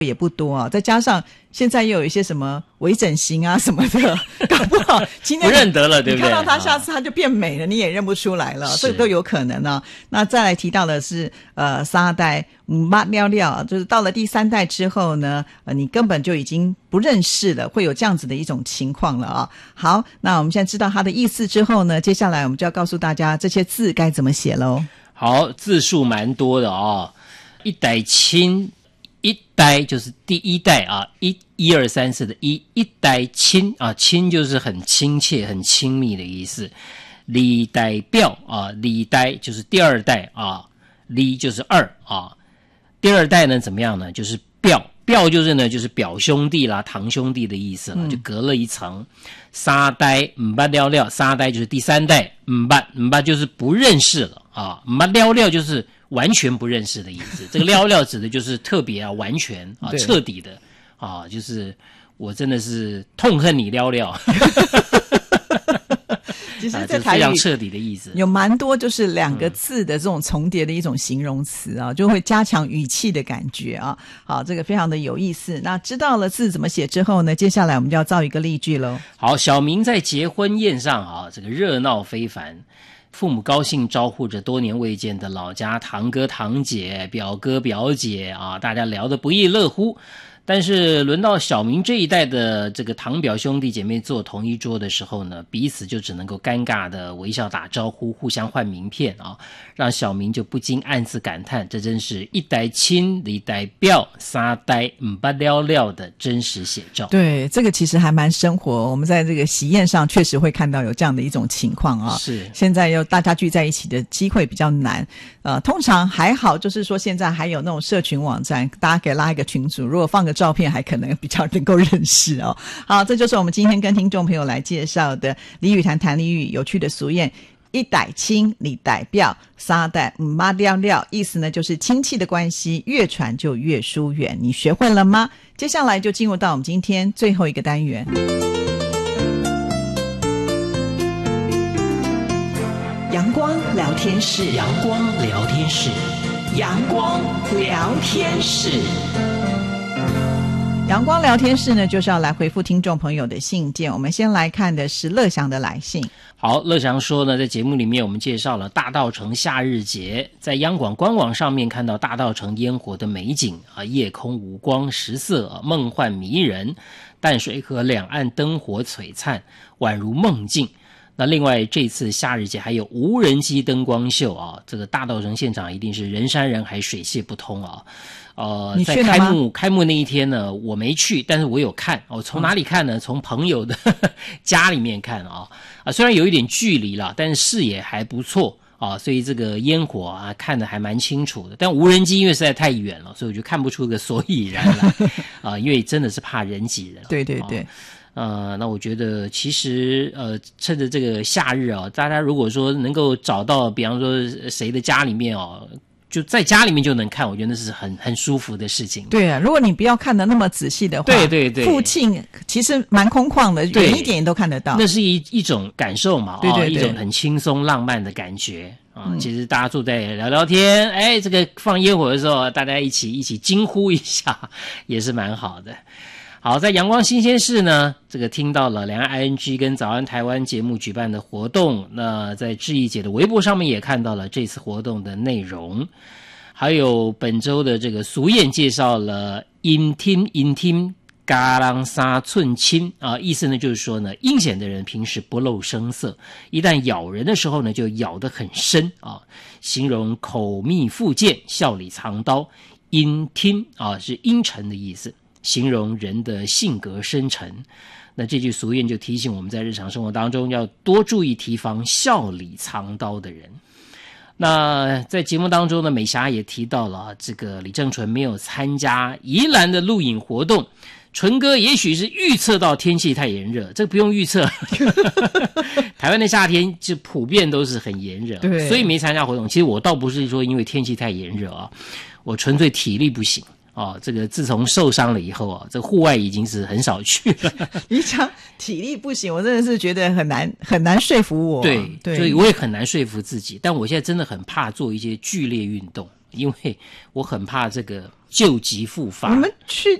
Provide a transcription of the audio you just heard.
也不多啊，再加上现在又有一些什么微整形啊什么的，搞不好今天不认得了，对不对？ 你看到他下次他就变美了，你也认不出来了，这个都有可能啊。那再来提到的是三代妈了了，就是到了第三代之后呢，你根本就已经不认识了，会有这样子的一种情况了啊。好，那我们现在知道它的意思之后呢，接下来我们就要告诉大家这些字该怎么写咯。 好，字数蛮多的哦。一代亲，一代就是第一代啊，一二三四的一代亲啊，亲就是很亲切、很亲密的意思。二代表啊，二代就是第二代啊，二就是二啊。第二代呢怎么样呢？就是表就是呢就是表兄弟啦、堂兄弟的意思了，就隔了一层。三代唔捌了了，三代就是第三代，唔捌就是不认识了啊，唔捌了了就是完全不认识的意思。这个了了指的就是特别啊、完全啊、彻底的啊，就是我真的是痛恨你了了。 其实在台语非常彻底的意思， 有蛮多就是两个字的这种重叠的一种形容词啊，就会加强语气的感觉啊。好，这个非常的有意思。那知道了字怎么写之后呢，接下来我们就要造一个例句咯。 好，小明在结婚宴上啊，这个热闹非凡，父母高兴招呼着多年未见的老家堂哥堂姐、表哥表姐啊，大家聊得不亦乐乎。但是轮到小明这一代的这个堂表兄弟姐妹坐同一桌的时候呢，彼此就只能够尴尬的微笑打招呼，互相换名片啊，让小明就不禁暗自感叹，这真是一代亲，二代表，三代唔捌了了的真实写照。 对，这个其实还蛮生活，我们在这个喜宴上确实会看到有这样的一种情况啊。 是， 现在又大家聚在一起的机会比较难，通常还好，就是说现在还有那种社群网站，大家可以拉一个群组，如果放个照片还可能比较能够认识哦。好，这就是我们今天跟听众朋友来介绍的俚语谈谈俚语有趣的俗谚。一代亲，二代表，三代唔捌了了，意思呢就是亲戚的关系越传就越疏远。你学会了吗？接下来就进入到我们今天最后一个单元，阳光聊天室。 阳光聊天室， 阳光聊天室。阳光聊天室呢，就是要来回复听众朋友的信件。我们先来看的是乐祥的来信。 好，乐祥说呢，在节目里面我们介绍了大稻埕夏日节，在央广官网上面看到大稻埕烟火的美景啊，夜空五光十色，梦幻迷人，淡水河两岸灯火璀璨，宛如梦境。那另外这次夏日节还有无人机灯光秀啊，这个大稻埕现场一定是人山人海，水泄不通啊。在开幕那一天呢，我没去，但是我有看。从哪里看呢？从朋友的家里面看啊。虽然有一点距离了，但是视野还不错啊，所以这个烟火啊看得还蛮清楚的。但无人机因为实在太远了，所以我就看不出个所以然来啊，因为真的是怕人挤人。 对对对。 那我觉得其实趁着这个夏日啊，大家如果说能够找到，比方说谁的家里面哦，就在家里面就能看，我觉得那是很舒服的事情。 对啊，如果你不要看得那么仔细的话， 对对对， 附近其实蛮空旷的，远一点都看得到。 那是一种感受嘛， 对对对， 一种很轻松浪漫的感觉啊。其实大家坐在聊聊天，这个放烟火的时候，大家一起惊呼一下，也是蛮好的。好，在阳光新鲜事呢，这个听到了两岸 ING 跟早安台湾节目举办的活动，那在志毅姐的微博上面也看到了这次活动的内容，还有本周的这个俗谚介绍了阴天嘎啷三寸亲啊，意思呢就是说呢，阴险的人平时不露声色，一旦咬人的时候呢，就咬得很深啊，形容口蜜腹剑，笑里藏刀。阴天啊是阴沉的意思，形容人的性格深沉。那这句俗谚就提醒我们在日常生活当中要多注意提防笑里藏刀的人。那在节目当中呢，美霞也提到了这个李正淳没有参加宜兰的录影活动，淳哥也许是预测到天气太炎热，这个不用预测台湾的夏天就普遍都是很炎热， 对， 所以没参加活动。其实我倒不是说因为天气太炎热啊，我纯粹体力不行这个自从受伤了以后啊，这户外已经是很少去了。 你讲体力不行，我真的是觉得很难说服我。 对，所以我也很难说服自己。但我现在真的很怕做一些剧烈运动因为我很怕这个旧疾复发。 你们去